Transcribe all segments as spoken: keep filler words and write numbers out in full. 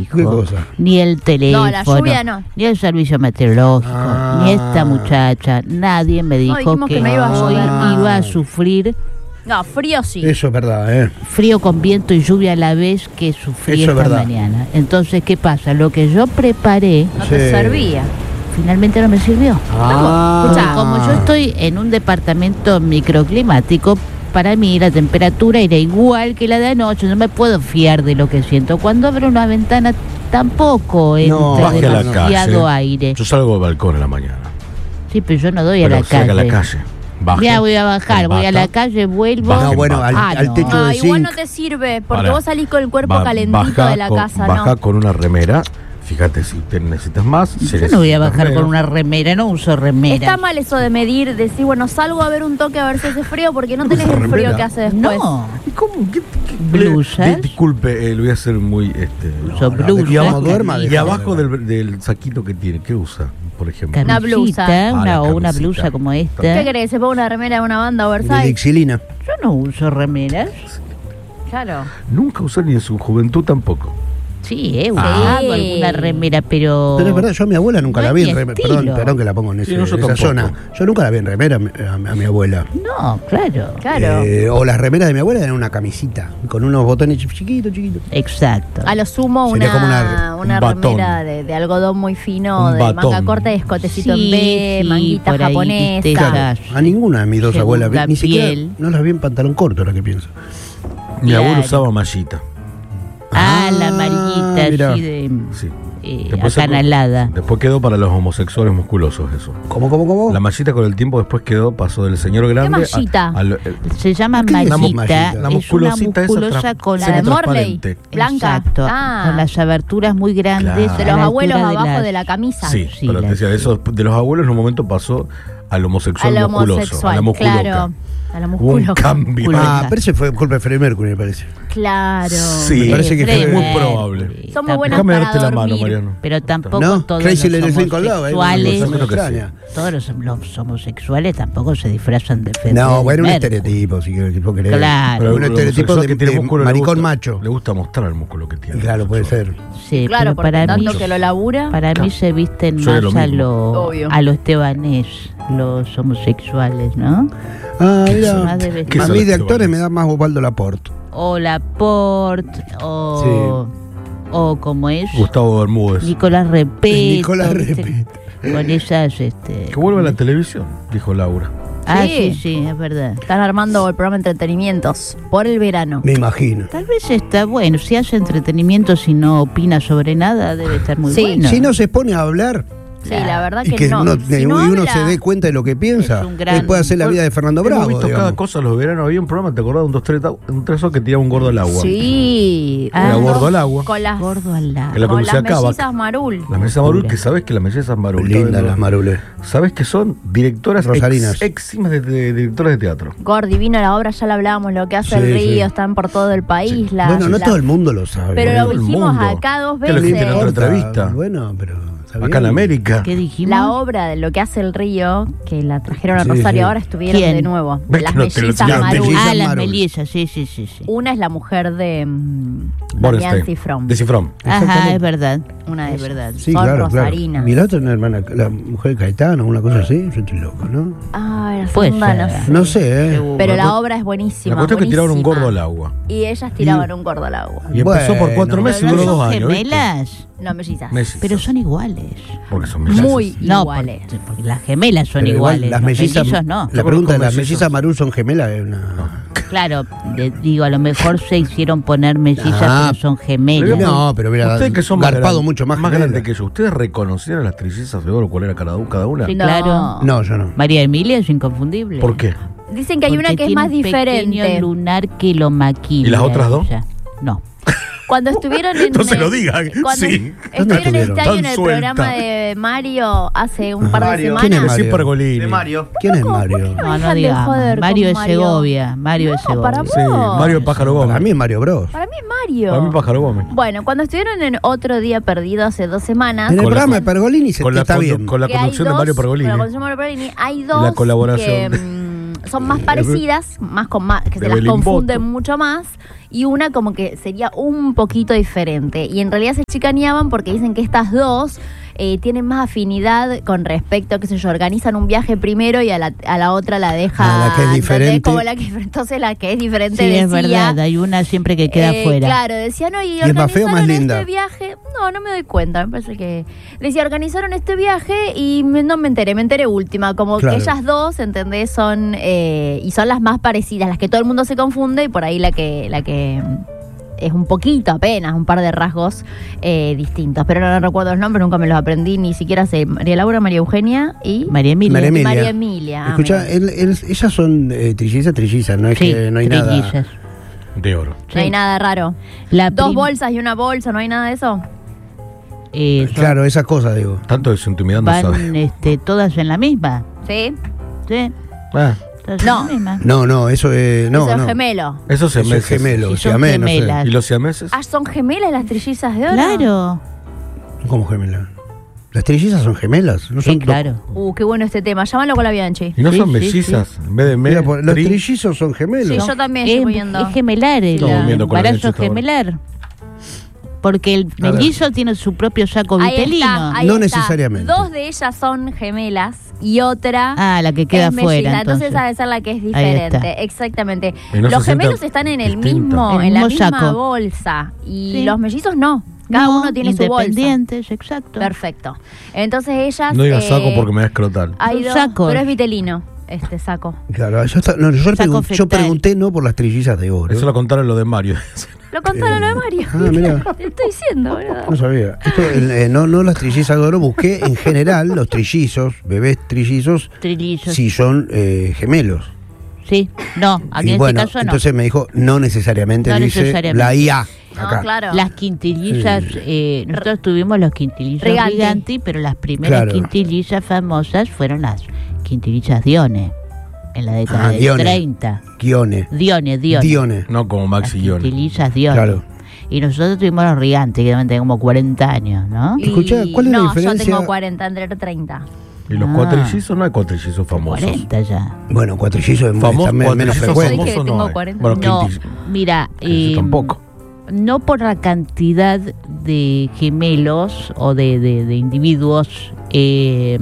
dijo. ¿Qué cosa? Ni el teléfono. No, la lluvia no. Ni el servicio meteorológico. Ah. Ni esta muchacha. Nadie me dijo dijimos que, que no iba a hoy llover más. iba a sufrir No, frío sí. Eso es verdad, ¿eh? frío con viento y lluvia a la vez que sufrí Eso es esta verdad. mañana. Entonces, ¿qué pasa? Lo que yo preparé No Sí. te servía. finalmente no me sirvió. Ah. Porque como yo estoy en un departamento microclimático, para mí la temperatura era igual que la de anoche, no me puedo fiar de lo que siento. Cuando abro una ventana tampoco No, entra Baje a la demasiado calle. aire. Yo salgo al balcón en la mañana. Sí, pero yo no doy a Pero la salga calle. a la calle. Baje. Ya voy a bajar, voy a la calle, vuelvo. Baje. No, bueno, al, Ah, al no. techo No, de igual no zinc. te sirve, porque Para. vos salís con el cuerpo Ba- calentito baja de la con, casa, baja ¿no? con una remera. Fíjate, si te necesitas más. Si Yo no voy a necesitas bajar menos. con una remera, no uso remera. Está mal eso de medir, decir, bueno, salgo a ver un toque a ver si hace frío, porque no tenés el frío remera. que hace después. No, ¿Y cómo? ¿Qué, qué- ¿Blusas? Di- Disculpe, eh, lo voy a hacer muy. Este, Uso no, blusa. digamos, duerma, y déjalo, abajo déjalo. del, del saquito que tiene, ¿qué usa? Por ejemplo. Una camisita, blusa. una, Ah, la o una camisita. blusa como ¿Qué esta. querés? ¿Se ponga una remera de una banda De oversize? Dixilina. Yo no uso remeras. Claro. Nunca usó ni en su juventud tampoco. Sí, he Sí. usado alguna remera, pero... Pero es verdad, yo a mi abuela nunca No la es vi mi en remera. estilo. Perdón, perdón que la pongo en, ese, Sí, no, yo en esa tampoco. zona. Yo nunca la vi en remera a mi, a mi- a mi abuela. No, claro. Claro. Eh, o las remeras de mi abuela eran una camisita, con unos botones chiquitos, chiquitos. Exacto. A lo sumo Sería una, como una- una un batón. remera de, de algodón muy fino, Un de batón. manga corta y escotecito Sí, en B, sí, manguita por ahí, japonesa. viste, Claro, a ninguna de mis dos Segunda abuelas, vi- ni siquiera piel. no las vi en pantalón corto, ahora que pienso. Mi Claro. abuelo usaba mallita. Ah, la Ah, amarillita, mirá. así de... Sí. eh, Después se- acanalada. Después quedó para los homosexuales musculosos eso. ¿Cómo, cómo, cómo? La mallita con el tiempo después quedó, pasó del señor grande. mallita? a- al- eh, Se llama ¿Qué le mallita. llamamos mallita? La Es una musculosita esa musculosa tra- con La de la... Morley, transparente. blanca. Exacto, Ah. con las aberturas muy grandes. Claro. a De la los abuelos altura abajo las- de la camisa. Sí, Sí, pero la- te decía, eso de los abuelos en un momento pasó al homosexual A lo musculoso, a homosexual, la musculoca. claro. A la Hubo un musculoca. cambio. Musculoca. Ah, pero ese fue culpa de Freddie Mercury, me parece. Claro. Sí, Me parece que Freddie fue muy Mercury. probable. Son muy buenas Déjame para darte la mano, dormir. Mariano. Pero tampoco ¿No? todos Crazy los Little Thing con Love, ¿eh? homosexuales, Una cosa Creo que extraña. todos los, los homosexuales tampoco se disfrazan de Freddie No, bueno, un Mercury. estereotipo, si querés, vos querés. Claro. Pero un el estereotipo homosexual de, que tiene de músculo le maricón gusta- macho. Le gusta mostrar el músculo que tiene. Claro, puede ser. Sí, Claro, pero porque para mí, tanto que lo labura. para mí se visten Yo era más lo a mismo. lo, Obvio. a lo estebanés, los homosexuales, ¿no? Ah, ¿Qué mira. son? Más de ¿Qué A son mí los de actores tebanes? me da más Osvaldo Laporte. O Laporte, o, o como es, Gustavo Bermúdez. Nicolás Repeto. Nicolás ¿viste? Repeto. Con esas, este... Que vuelva a la televisión, dijo Laura. Ah, Sí. sí, sí, es verdad. Están armando el programa de entretenimientos por el verano. Me imagino. Tal vez está bueno, si hace entretenimiento, si no opina sobre nada, debe estar muy Sí. bueno. Si no se pone a hablar Sí, la verdad y que, que no. uno, Si y no uno habla- se dé cuenta de lo que piensa, Es un gran- él puede hacer la vida de Fernando Hemos Bravo. visto digamos. cada cosa los veranos. Había un programa, ¿te acordás? Un dos tres un tres que tiraba un gordo al agua. Sí. Ah. Era unos gordo al agua. Con las, Gordo al lado. Que la con conducía las Kavak. mellizas Marul. Las mellizas Marul, que sabes que las mellizas Marul. Lindas las Marules. Sabes que son directoras Rosarinas. ex, éximas de, de- directoras de teatro. Gor, divino la obra, ya la hablábamos, lo que hace Sí, el río, sí. están por todo el país. La, Bueno, no la- todo el mundo lo sabe. Pero ¿no? lo todo el dijimos mundo. acá dos Que lo dijiste en veces. otra entrevista. Bueno, pero... está Acá en bien. América. ¿Qué dijimos? La obra de lo que hace el río, que la trajeron a Sí, Rosario, sí. ahora estuvieron ¿Quién? de nuevo. ¿Ves Las que no te lo mellizas enseñaron? Marul. Mellizas Ah, las Marul. mellizas, sí, sí, sí, sí. Una es la mujer de mm, Borenstein. Damián Cifrón. De Cifrón. Ajá, Exactamente. es verdad. Una de es ellas. verdad. Sí, Son claro, claro. rosarinas. Y la otra, una hermana, la mujer de Caetano, una cosa así. Yo estoy loco, ¿no? Ah, las Puede mundanas. ser. No sé, ¿eh? Seguro. Pero La la cu- obra es La buenísima. cuestión es que tiraron un buenísima. gordo al agua. Y ellas tiraban un gordo al agua. Y empezó por Bueno. cuatro meses y Pero duró no dos son años. ¿viste? gemelas, No, mellizas. Mellizas. pero son iguales. Porque son mellizas. Muy No, iguales. porque, porque las gemelas son Pero igual, iguales. las los mellizas, mellizos no. la Yo pregunta de conozco las mellizos. mellizas Marul son gemelas es una... Claro, de- digo, a lo mejor se hicieron poner mellizas, Ah, pero son gemelas. Pero No, pero mira, ustedes que son más garpado grandes- mucho más más gemela. grandes que yo, ¿ustedes reconocieron las trillizas de oro cuál era cada, u- cada una? Sí, No. claro. No, yo no. María Emilia es inconfundible. ¿Por qué? Dicen que hay Porque una que es tiene más un pequeño diferente. lunar que lo maquilla. ¿Y las otras dos? ella. No. Cuando estuvieron en. No se lo el- digan, Cuando sí. ¿Dónde estuvieron este estuvieron? año en Tan el suelta. programa de Mario hace un par de Mario. ¿Quién es semanas. Mario? Sí, Pergolini. De Mario. ¿Quién es ¿Cómo? Mario? No No, no dejan de digamos. joder Mario con es Mario. Segovia. Mario es No, Segovia. para Sí, vos. Mario el Pájaro Gómez. Para mí es Mario Bros. Para mí es Mario. Para mí Pájaro Gómez. Bueno, cuando estuvieron en Otro Día Perdido hace dos semanas. En el Con la- programa de Pergolini se Con la, está condu- bien. con la que hay conducción de dos- Mario Pergolini. Con la conducción de Mario Pergolini hay dos La colaboración. que mm, son más parecidas, más con más, que se Bebé las confunden Limboto. mucho más, y una como que sería un poquito diferente. Y en realidad se chicaneaban porque dicen que estas dos eh, tienen más afinidad con respecto, qué sé yo, organizan un viaje primero y a la, a la otra la deja. Ah, la que es ¿entendés? diferente. Como la que, entonces la que es diferente Sí, decía, es verdad, hay una siempre que queda eh, fuera. Claro, decía, no, y, es más feo o más organizaron linda? este viaje. No, no me doy cuenta, me parece que. Decía, organizaron este viaje y me- no me enteré, me enteré última. Como Claro. que ellas dos, ¿entendés? Son. Eh, y son las más parecidas, las que todo el mundo se confunde y por ahí la que. La que es un poquito apenas, un par de rasgos eh, distintos. Pero no, no recuerdo los nombres, nunca me los aprendí, ni siquiera sé. María Laura, María Eugenia y. María Emilia. María Emilia. María Emilia. Ah, Escucha, mira. él- él- ellas son eh, trillizas, trillizas, no es Sí, que no hay nada. trillizas. De oro. No hay Sí. nada raro. La Dos prim- bolsas y una bolsa, ¿no hay nada de eso? eh, son- Claro, esas cosas, digo. Tanto de su intimidad no sabe. van este, todas en la misma. Sí. ¿Sí? Ah, Todas No. en la misma. No, no, eso es. No, eso es no. gemelo. esos Eso es siameses. gemelo, Sí, son siamés, no sé. gemelas. ¿Y los siameses? Ah, ¿son gemelas las trillizas de oro? Claro. ¿Cómo gemelas? ¿Las trillizas son gemelas? ¿No Sí, son claro. Uh, qué bueno este tema. Llámalo con la Bianchi. ¿Y no Sí, son sí, mellizas? En vez de me, Mira, por- los tri- trillizos son gemelos. Sí, ¿no? yo también Es, estoy viendo. es gemelar el Estamos el viendo con la embarazo leche ahora. gemelar. Porque el A ver. mellizo tiene su propio saco Ahí vitelino. está, ahí No está. necesariamente. Dos de ellas son gemelas y otra Ah, la que queda es melliza. fuera. Entonces Entonces, esa debe ser la que es Ahí diferente. está. Exactamente. Y no Los se gemelos sienta están en el distinta. mismo, El en la mismo misma saco. bolsa. Y Sí. los mellizos no. Cada no, uno tiene su bolsa. independientes, exacto. Perfecto. Entonces ellas. No digas eh, saco porque me da escrotal. hay Son dos- sacos. Pero es vitelino, este saco. Claro, yo, esta- no, yo, Saco pregun- yo fetal. pregunté no por las trillizas de oro. Eso lo contaron lo de Mario. Lo contaron lo de Mario. Ah, mira. Te estoy diciendo, boludo. No sabía. Esto, eh, no, no las trillizas de oro, busqué en general los trillizos, bebés trillizos, Trillizos. si son eh, gemelos. Sí. No, aquí Y en bueno, este caso no. entonces me dijo, no necesariamente, No dice necesariamente. la I A. No, Acá. claro. Las quintillizas, eh, nosotros tuvimos los quintillizos Riganti. Riganti, pero las primeras Claro. quintillizas famosas fueron las quintillizas Dione, en la década Ah, del Dione. treinta. Gione. Dione, Dione. Dione. No como Las Maxi Guión. quintillizas Dione. Claro. Y nosotros tuvimos los Riganti, que deben tener como cuarenta años, ¿no? Y- Escuchá, ¿cuál es la no, diferencia? yo tengo cuarenta, entre treinta. ¿Y los Ah. cuatrillizos? No hay cuatrillizos famosos. cuarenta ya. Bueno, cuatrillizos es Famosos está me- menos cuatrillizos frecuente. Yo dije que famosos no tengo hay. cuarenta. Bueno, No, quintillos- mira, Eso eh, tampoco. no por la cantidad de gemelos o de, de- de individuos, eh,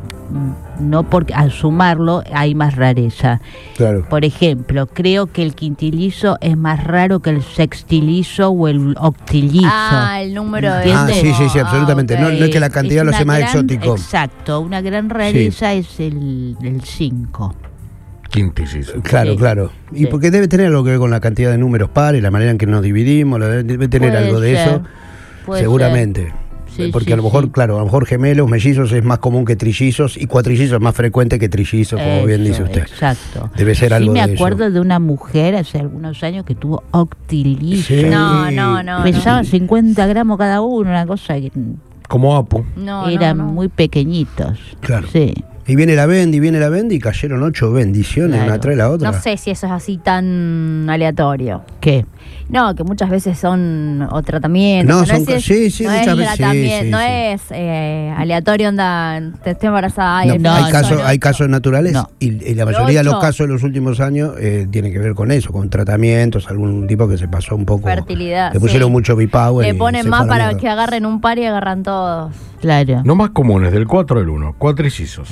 no porque al sumarlo hay más rareza. Claro. Por ejemplo, creo que el quintilizo es más raro que el sextilizo o el octillizo. Ah, el número de. Ah, sí, sí, sí, Ah, absolutamente. ok. No, no es que la cantidad lo una hace más gran- exótico. Exacto, una gran rareza es el cinco. Quintillizo. Claro, Sí. claro. Y Sí. porque debe tener algo que ver con la cantidad de números pares, la manera en que nos dividimos, lo debe, debe tener Puede algo de ser, eso, puede seguramente. Sí, porque sí, a lo mejor, sí. claro, a lo mejor gemelos, mellizos es más común que trillizos y cuatrillizos es más frecuente que trillizos, como bien Eso, dice usted. Exacto. Debe ser algo Sí, me de acuerdo eso. de una mujer hace algunos años que tuvo octillizo. Sí. No, no, no. Pesaba no. cincuenta gramos cada uno, una cosa que Como Apu. No, eran no, no. muy pequeñitos. Claro. Sí. Y viene la Bendy, viene la Bendy y cayeron ocho bendiciones Claro. una tras la otra. No sé si eso es así tan aleatorio. ¿Qué? No, que muchas veces son o tratamientos. No, o son es- ca- sí, sí, no muchas es veces, sí, tratamiento, sí, no sí. es eh, aleatorio, onda, te estoy embarazada. ay, No, al no, hay, final casos, son hay ocho. casos naturales No. y, y la mayoría de los Ocho. casos en los últimos años eh, tienen que ver con eso, con tratamientos, algún tipo que se pasó un poco. Fertilidad, Le pusieron sí. mucho bipower. Le y ponen se más fue a la para mierda. que agarren un par y agarran todos. Claro. No más comunes, del cuatro al uno. Cuatrillizos.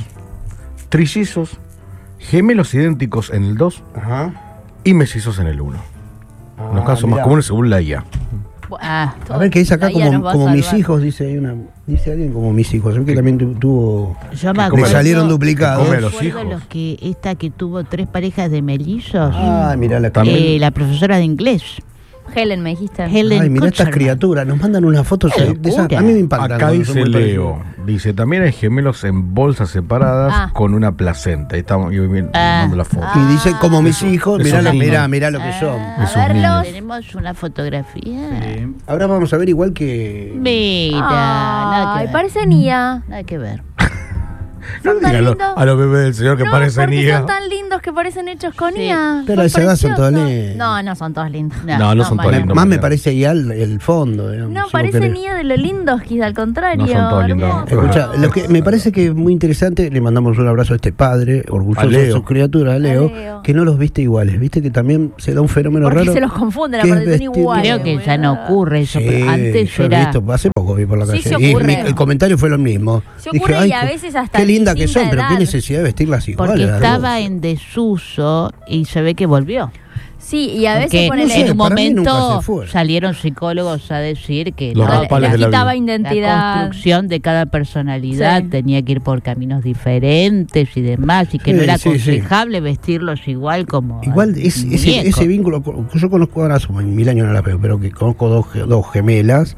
Trillizos. Gemelos idénticos en el dos Ajá. y mellizos en el uno. Los Ah, casos más mirá. comunes según la I A. Ah, A ver qué dice acá La I A como, nos va a como mis salvar. hijos, dice hay una, dice alguien como mis hijos. Se ve que también tu- tuvo. yo me Me Me acuerdo. salieron Que duplicados. come a los recuerdo hijos. los que esta que tuvo tres parejas de mellizos. Ah, mirá la También. Eh, la profesora de inglés. Helen, me dijiste. Helen Ay, mirá estas Kucherman. criaturas. Nos mandan unas fotos Qué de esas. locura. A mí me impactan. Acá cuando son dice muy Leo. parecidos. Dice, también hay gemelos en bolsas separadas Ah. con una placenta. Ahí estamos yo viendo Ah. la foto. Ah. Y dice como mis Eso- hijos, esos mirá, lo- niños. mirá, mirá lo que son. Ah, Esos a verlos. niños. Tenemos una fotografía. Ahora vamos a ver igual que. Mira, nada que Ay, ver. parecen I A. Nada que ver. No Son tan digan a, lindos. a los bebés del señor que no, parecen porque I A. son tan lindos que parecen hechos con Sí. I A. Pero a esa edad son todos lindos. No, no son todos lindos. No, no son todos vale. lindos. Más me parece ya el, el fondo. digamos, No, si vos parecen querés. I A de lo lindos, quizá al contrario. No son todos lindos. hermoso. Escucha, lo que me parece que es muy interesante, le mandamos un abrazo a este padre, orgulloso A de Leo. su criatura, a Leo, A Leo. que no los viste iguales. Viste que también se da un fenómeno Porque raro. se los confunden, que es aparte son vestir- iguales. Creo que ya no ocurre eso, Sí, pero antes yo he era... visto, hace poco vi por la Sí, calle. se y ocurre. mi- el comentario fue lo mismo. Se ocurre y a co- veces hasta qué en linda que son, distinta pero qué edad. necesidad de vestirlas iguales. Porque las estaba dos. en desuso y se ve que volvió. Sí, y a veces Porque ponele... No sé, en un para mí nunca momento se fue. salieron psicólogos a decir que Los no, rapales le de la quitaba vida. la identidad. construcción de cada personalidad Sí. tenía que ir por caminos diferentes y demás, y que Sí, no era sí, sí. aconsejable vestirlos igual como Igual es- ese, muñeco. ese vínculo, yo conozco ahora, hace mil años no la veo, pero que conozco dos, ge- dos gemelas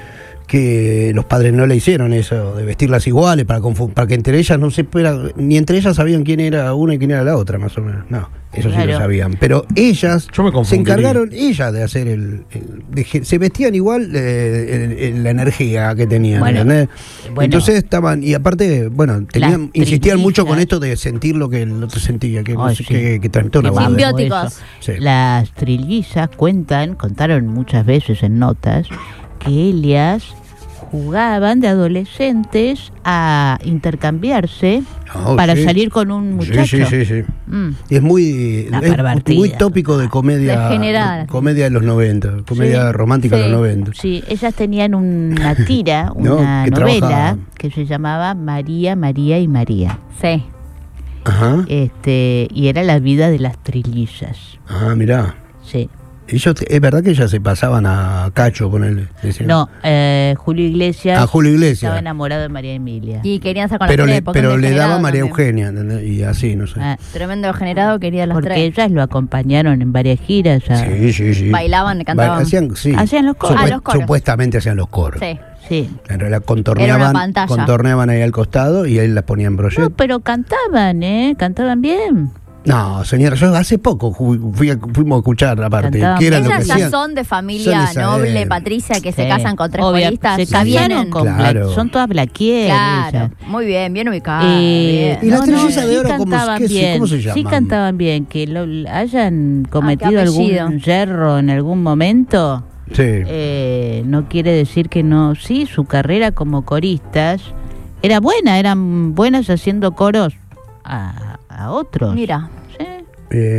que los padres no le hicieron eso de vestirlas iguales para, confu- para que entre ellas no se fuera, ni entre ellas sabían quién era una y quién era la otra, más o menos. No, eso sí Claro. lo sabían. Pero ellas Yo me se confundiría. encargaron ellas de hacer el, el- de ge- se vestían igual eh, el- el- la energía que tenían, Bueno, ¿entendés? bueno. Entonces estaban, y aparte, bueno, tenían, Las insistían mucho con trillizas. esto de sentir lo que el otro sentía, que, no Ay, sé, sí. que, que transmitía una Qué banda. bárbaro Simbióticos. eso. Sí. Las trillizas cuentan, contaron muchas veces en notas, que ellas jugaban de adolescentes a intercambiarse Ah, para sí. salir con un Sí, muchacho. sí, sí, sí. Mm. Es muy, Una es pervertida. muy tópico de comedia, Degenerada. comedia de los noventa, comedia Sí, romántica de sí. los noventa. Sí, ellas tenían una tira, No, una que novela trabajaba. que se llamaba María, María y María. Sí. Ajá. Este, y era la vida de las trillizas. Ah, mirá. Sí. Ellos, es verdad que ellas se pasaban a Cacho, ponerle. No, eh, Julio Iglesias A Julio estaba Iglesias. enamorado de María Emilia. Y querían estar con Pero las le, tres, porque pero un le daba degenerado María también. Eugenia, ¿entendés? Y así, no sé. Ah, Tremendo degenerado, quería las porque tres. ellas lo acompañaron en varias giras. ya. Sí, sí, sí. Bailaban, cantaban. Ba- Hacían, sí. Hacían los coros. Ah, los coros. Supuestamente hacían los coros. Sí. Sí. En realidad Era contorneaban, una pantalla. contorneaban ahí al costado y él las ponía en No, brochet. pero cantaban, ¿eh? Cantaban bien. No, señora, yo hace poco fu- fui a- fuimos a escuchar aparte. Cantaban ¿Qué era lo que Ellas ya hacían? son de familia Son de esa noble, época. Patricia, que se Sí. casan con tres Obvio, coristas. se ya casaron vienen. con Claro. Black- son todas blaquieres. Claro, ellas. muy bien, bien ubicada. Eh, ¿Y las no, no, trillizas de sí oro cómo- cantaban qué se- bien, cómo se sí llaman? cantaban bien, que lo, hayan cometido apellido. algún yerro en algún momento, Sí. eh, no quiere decir que no. Sí, su carrera como coristas era buena, eran buenas haciendo coros a, a otros. Mira. Sí. Eh,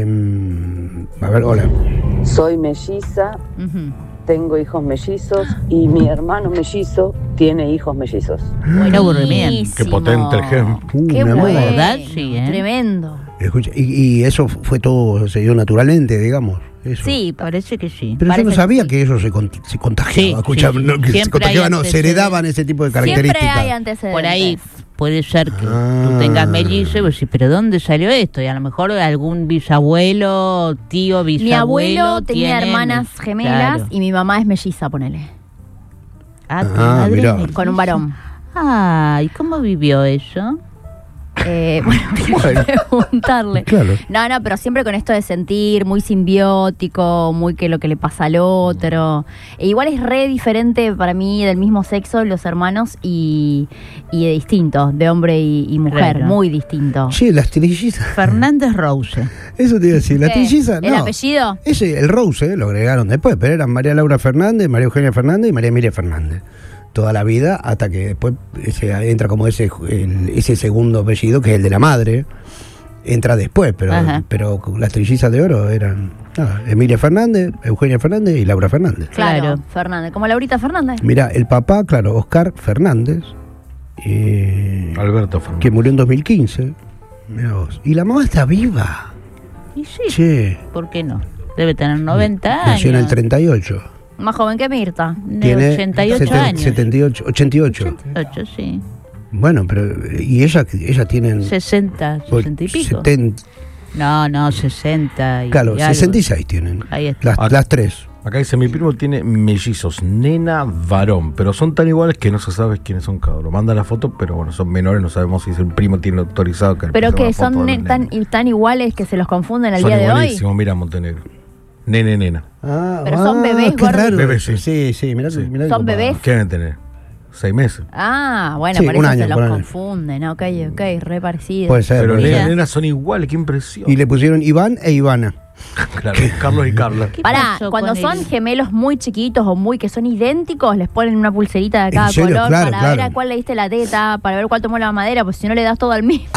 a ver, hola. Soy melliza, Ujú. tengo hijos mellizos y mi hermano mellizo tiene hijos mellizos. Qué aburrimiento. Buenísimo. Qué potente el gen. Uh, Qué mi amor. bueno. ¿Verdad? Sí, ¿eh? Tremendo. Escucha, y, y eso fue todo, se dio naturalmente, digamos. Eso. Sí, Parece que sí. Pero yo parece no que sabía sí. que eso se, con- se contagiaba. Sí, Escucha, sí, sí. no, que se Siempre contagiaba, hay no, se antecedentes. heredaban ese tipo de Siempre características. hay antecedentes. Por ahí puede ser que Ah. tú tengas mellizo y vos decís, pero ¿dónde salió esto? Y a lo mejor algún bisabuelo, tío, bisabuelo. Mi abuelo tenía tiene- hermanas gemelas Claro. y mi mamá es melliza, ponele. Ah, tu Ah, madre mirá. es melliza. Con un varón. Ah, ¿y cómo vivió eso? Eh, bueno, Bueno. preguntarle. Claro. No, no, pero siempre con esto de sentir muy simbiótico, muy que lo que le pasa al otro. E igual es re diferente para mí del mismo sexo los hermanos y, y de distinto, de hombre y, y mujer, Claro. muy distinto. Che, las trillizas. Fernández Rose. Eso te iba a decir, las ¿Qué? trillizas, ¿El no. apellido? Ese, el Rose, eh, lo agregaron después, pero eran María Laura Fernández, María Eugenia Fernández y María Emilia Fernández. Toda la vida, hasta que después ese, entra como ese, el- ese segundo apellido, que es el de la madre. Entra después, pero, Ajá. pero las trillizas de oro eran nada, Emilia Fernández, Eugenia Fernández y Laura Fernández. Claro, Claro. Fernández. Como Laurita Fernández. Mira, el papá, claro, Oscar Fernández, eh, Alberto Fernández. que murió en dos mil quince. Mirá vos. Y la mamá está viva. Y sí, Che, ¿por qué no? Debe tener noventa años. nació en el treinta y ocho. Más joven que Mirta. De Tiene ochenta y ocho seten- años. setenta y ocho, ochenta y ocho. ochenta y ocho, sí. Bueno, pero y ella ella tienen sesenta, sesenta y pico. setenta, No, no, sesenta y claro, algo. sesenta y seis tienen. Ahí está. Las, las tres. Acá dice, mi primo tiene mellizos, nena, varón, pero son tan iguales que no se sabe quiénes son cada uno. Manda la foto, pero bueno, son menores, no sabemos si el primo tiene autorizado que le Pero pase una que foto son de ne- los tan, nenes. y tan iguales que se los confunden al Son día de hoy. igualísimos, mira Montenegro. Nene, nena. Ah, Pero son bebés, qué gordo. raro. Bebés, sí. Sí, sí, mirá, Sí. mirá Son cómo- bebés. ¿Qué deben tener? seis meses. Ah, bueno, Sí, por un eso año, se los por año. confunden. Ok, ok, re parecido. Puede ser. Pero puede nena, ser. Mira. nenas son iguales, qué impresión. Y le pusieron Iván e Ivana. Claro, Carlos y Carla. ¿Qué Pará, pasó cuando con son el- gemelos muy chiquitos o muy que son idénticos, les ponen una pulserita de cada ¿En serio? color Claro, para claro. ver a cuál le diste la teta, para ver cuál tomó la mamadera, pues si no le das todo al mismo,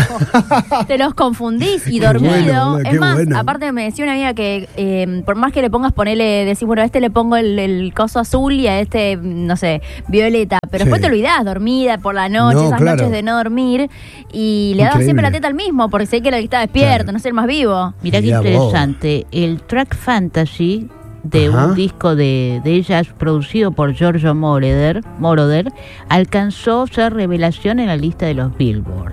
te los confundís y Qué dormido. bueno, boludo, es qué más, bueno. aparte me decía una amiga que eh, por más que le pongas, ponele, decís, bueno, a este le pongo el, el coso azul y a este, no sé, violeta, pero Sí. después te olvidás, dormida por la noche, No, esas claro. noches de no dormir, y le dabas Increíble. siempre la teta al mismo, porque sé que el que está despierto, Claro. no sé, el más vivo. Mirá qué Mirá vos. interesante. El Track Fantasy de Ajá. un disco de, de ellas producido por Giorgio Moroder, Moroder alcanzó ser revelación en la lista de los Billboard.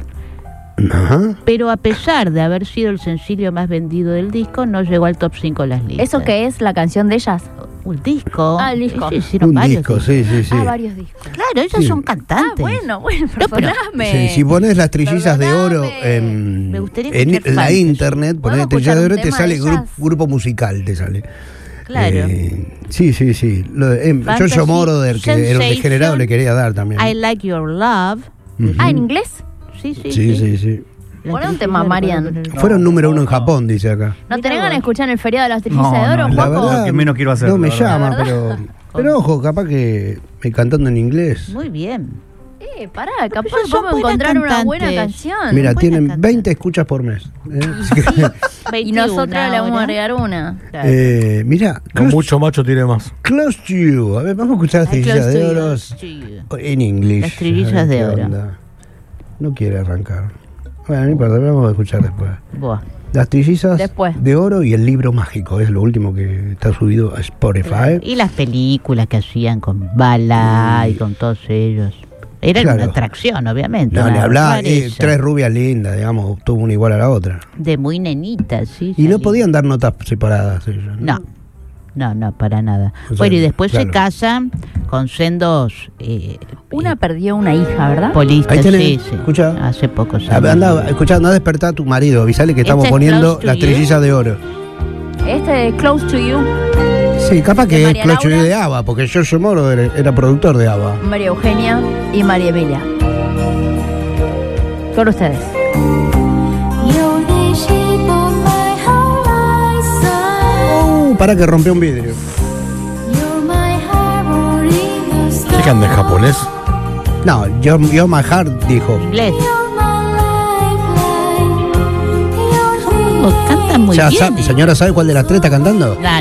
Ajá. Pero a pesar de haber sido el sencillo más vendido del disco, no llegó al top cinco de las listas. ¿Eso qué es la canción de ellas? Un disco. Ah, el disco. Ellos hicieron Un varios disco, discos. sí, sí, sí. Ah, varios discos. Claro, ellos Sí. son Ah, cantantes. bueno, bueno, No, pero- perdóname. Sí, si pones las trillizas de oro Perdóname. en, Me gustaría en escuchar la fantasy. internet, pones ¿Podemos trillizas de escuchar oro, un te tema sale de grup- ellas? grupo musical, te sale. Claro. Eh, sí, sí, sí. Lo de, em, Fantasy, Giorgio Moroder, que era un Sensation, degenerado, le quería dar también. I Like Your Love. Ujú. Ah, ¿en inglés? Sí, sí, Sí, sí, sí. La Poné un trillizas tema, de oro, Marian. poner el- Fueron número uno en Japón, dice acá. ¿No Mira tenés ganas de vos. escuchar en el feriado de las trillizas No, de oro, no, la Juaco? verdad- Lo que menos quiero hacer, No me la verdad. llama, La pero. verdad. Pero ojo, capaz que me cantando en inglés. Muy bien. Eh, pará, capaz Ellos son podemos buenas encontrar una buena cantantes. canción. Mira, buena tienen cantante. veinte escuchas por mes. ¿eh? Así que, y veintiuno nosotros le vamos a ahora. agregar una. Claro. eh, mira, Con close, mucho macho tiene más. close to you. A ver, vamos a escuchar las Ay, trillizas close de to you. oro Sí. en inglés. Las trillizas A ver de qué oro. onda. No quiere arrancar. Bueno, no importa, vamos a escuchar después. Buah. Las trillizas Después. de oro y el libro mágico. Es lo último que está subido a Spotify. Y las películas que hacían con Bala y con todos ellos. Era Claro. una atracción, obviamente. No, una le hablaba, eh, rareza. tres rubias lindas, digamos, tuvo una igual a la otra. De muy nenitas, sí. Y no salían. podían dar notas separadas ellos. No, no, no, para nada. O sea, bueno, y después se claro. casan con sendos eh, Una eh, perdió una hija, ¿verdad? polistas, Ahí tenés, sí, sí. escucha. Hace pocos A años. ver, anda, escuchá, anda a despertar a tu marido, avisale que estamos Este es poniendo Close to las You. trillizas de oro. Este es Close to You, Sí, capaz ¿De que es María Clocho Laura? de ABBA, porque Giorgio Moro era, era productor de ABBA. María Eugenia y María Emilia. Con ustedes. You're the shape of my horizon. Uh, para que rompió un vidrio. You're my harbor in the sky. ¿Qué canta en japonés? No, yo, yo My Heart dijo. Inglés. You're my lifeline. You're the Oh, cantan muy Ya bien. sabe- señora, ¿sabe cuál de las tres está cantando? Nah,